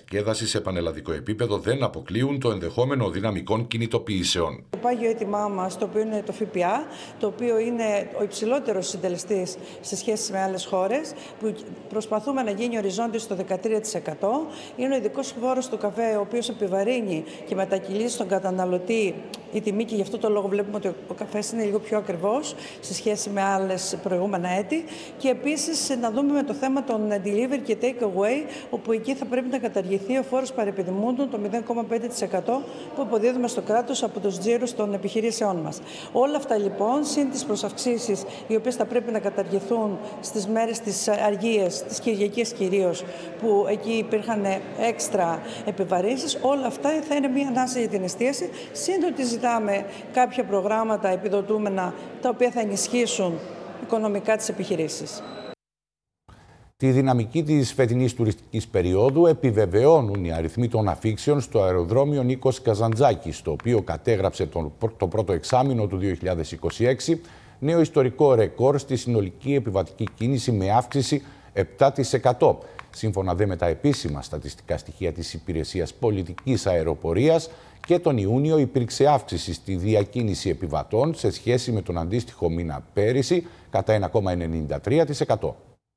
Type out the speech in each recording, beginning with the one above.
διασκέδαση σε πανελλαδικό επίπεδο δεν αποκλείουν το ενδεχόμενο δυναμικών κινητοποιήσεων. Το πάγιο αίτημά μας, το οποίο είναι το ΦΠΑ, το οποίο είναι ο υψηλότερος συντελεστής σε σχέση με άλλες χώρες, που προσπαθούμε να γίνει οριζόντιος στο 13%. Είναι ο ειδικός φόρος του καφέ, ο οποίος επιβαρύνει και μετακυλίζει στον καταναλωτή η τιμή, και γι' αυτό το λόγο βλέπουμε ότι ο καφές είναι λίγο πιο ακριβώς σε σχέση με άλλες προηγούμενα έτη. Και επίσης να δούμε με το θέμα των delivery και take away, όπου εκεί θα πρέπει να καταργηθεί ο φόρος παρεπιδημούντων, το 0,5% που αποδίδουμε στο κράτος από τους τζίρους των επιχειρήσεών μας. Όλα αυτά λοιπόν, συν τις προσαυξήσεις, οι οποίες θα πρέπει να καταργηθούν στις μέρες της αργίας, τις Κυριακές κυρίως, που εκεί υπήρχαν έξτρα επιβαρύνσεις, όλα αυτά θα είναι μια ανάσα για την εστίαση, συν ότι ζητάμε κάποια προγράμματα επιδοτούμενα, τα οποία θα ενισχύσουν οικονομικά τις επιχειρήσεις. Τη δυναμική της φετινής τουριστικής περίοδου επιβεβαιώνουν οι αριθμοί των αφήξεων στο αεροδρόμιο Νίκος Καζαντζάκης, το οποίο κατέγραψε το πρώτο εξάμηνο του 2026 νέο ιστορικό ρεκόρ στη συνολική επιβατική κίνηση με αύξηση 7%. Σύμφωνα με τα επίσημα στατιστικά στοιχεία της Υπηρεσίας Πολιτικής Αεροπορίας, και τον Ιούνιο υπήρξε αύξηση στη διακίνηση επιβατών σε σχέση με τον αντίστοιχο μήνα πέρυσι κατά 1,93%.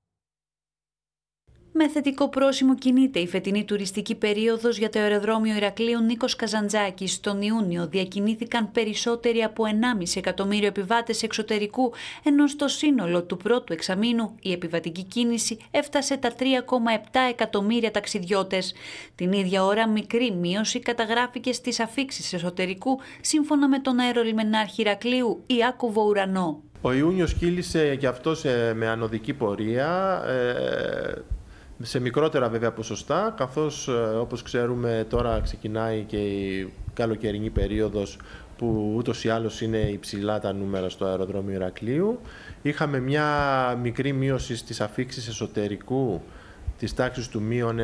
Με θετικό πρόσημο κινείται η φετινή τουριστική περίοδος για το αεροδρόμιο Ηρακλείου Νίκος Καζαντζάκης. Τον Ιούνιο διακινήθηκαν περισσότεροι από 1,5 εκατομμύριο επιβάτες εξωτερικού, ενώ στο σύνολο του πρώτου εξαμήνου η επιβατική κίνηση έφτασε τα 3,7 εκατομμύρια ταξιδιώτες. Την ίδια ώρα μικρή μείωση καταγράφηκε στις αφήξεις εσωτερικού, σύμφωνα με τον αερολιμενάρχη Ηρακλείου Ιάκωβο Ουρανό. Ο Ιούνιος κύλησε και αυτός με ανωδική πορεία, σε μικρότερα βέβαια ποσοστά, καθώς όπως ξέρουμε τώρα ξεκινάει και η καλοκαιρινή περίοδος, που ούτως ή άλλως είναι υψηλά τα νούμερα στο αεροδρόμιο Ηρακλείου. Είχαμε μια μικρή μείωση στις αφήξεις εσωτερικού της τάξης του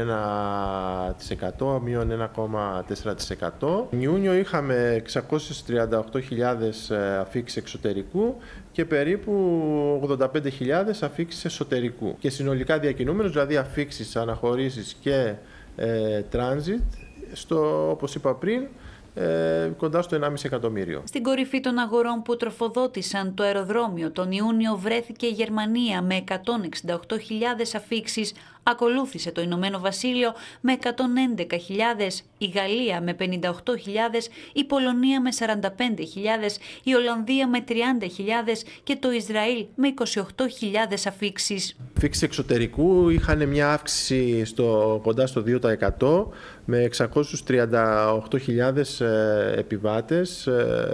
-1%, -1,4%. Τον Ιούνιο είχαμε 638.000 αφήξεις εξωτερικού και περίπου 85.000 αφήξεις εσωτερικού. Και συνολικά διακινούμενους, δηλαδή αφήξεις, αναχωρήσεις και transit, όπως είπα πριν, κοντά στο 1,5 εκατομμύριο. Στην κορυφή των αγορών που τροφοδότησαν το αεροδρόμιο τον Ιούνιο βρέθηκε η Γερμανία με 168.000 αφήξεις, ακολούθησε το Ηνωμένο Βασίλειο με 111.000, η Γαλλία με 58.000, η Πολωνία με 45.000, η Ολλανδία με 30.000 και το Ισραήλ με 28.000 αφήξεις. Αφήξεις εξωτερικού είχαν μια αύξηση κοντά στο 2%, με 638.000 επιβάτες,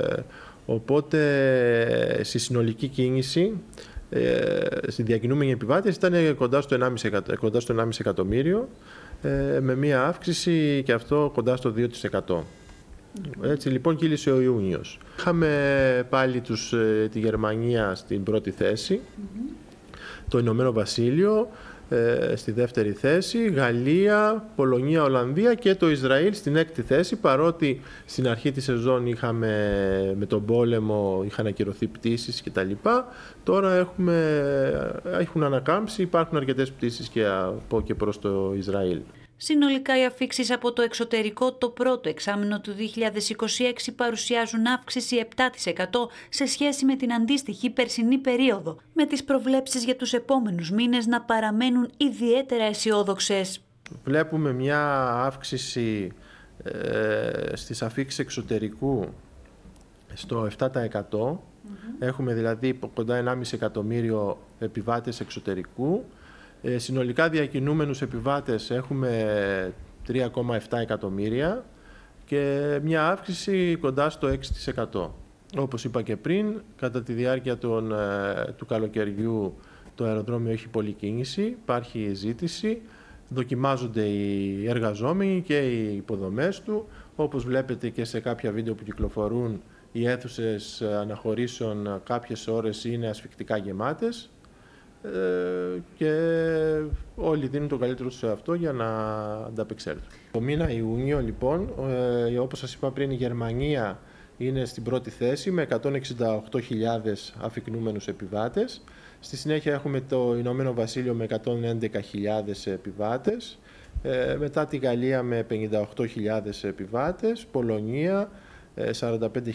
οπότε στη συνολική κίνηση, στη διακινούμενη επιβάτες ήταν κοντά στο 1,5 εκατομμύριο, με μια αύξηση και αυτό κοντά στο 2%. Έτσι λοιπόν κύλησε ο Ιούνιος. Είχαμε πάλι τη Γερμανία στην πρώτη θέση, το Ηνωμένο Βασίλειο στη δεύτερη θέση, Γαλλία, Πολωνία, Ολλανδία και το Ισραήλ στην έκτη θέση, παρότι στην αρχή της σεζόν με τον πόλεμο είχαν ακυρωθεί πτήσεις κτλ. Τώρα έχουν ανακάμψει, υπάρχουν αρκετές πτήσεις και προς το Ισραήλ. Συνολικά οι αφήξεις από το εξωτερικό το πρώτο εξάμηνο του 2026 παρουσιάζουν αύξηση 7% σε σχέση με την αντίστοιχη περσινή περίοδο, με τις προβλέψεις για τους επόμενους μήνες να παραμένουν ιδιαίτερα αισιόδοξες. Βλέπουμε μια αύξηση στις αφήξεις εξωτερικού στο 7%. Έχουμε δηλαδή κοντά 1,5 εκατομμύριο επιβάτες εξωτερικού. Συνολικά διακινούμενους επιβάτες έχουμε 3,7 εκατομμύρια και μια αύξηση κοντά στο 6%. Όπως είπα και πριν, κατά τη διάρκεια του καλοκαιριού το αεροδρόμιο έχει πολλή κίνηση, υπάρχει ζήτηση, δοκιμάζονται οι εργαζόμενοι και οι υποδομές του. Όπως βλέπετε και σε κάποια βίντεο που κυκλοφορούν, οι αίθουσες αναχωρήσεων κάποιες ώρες είναι ασφυκτικά γεμάτες. Και όλοι δίνουν το καλύτερο σε αυτό για να ανταπεξέλθουν. Το μήνα Ιούνιο λοιπόν, όπως σας είπα πριν, η Γερμανία είναι στην πρώτη θέση με 168.000 αφικνούμενους επιβάτες. Στη συνέχεια έχουμε το Ηνωμένο Βασίλειο με 111.000 επιβάτες. Μετά τη Γαλλία με 58.000 επιβάτες, Πολωνία 45.000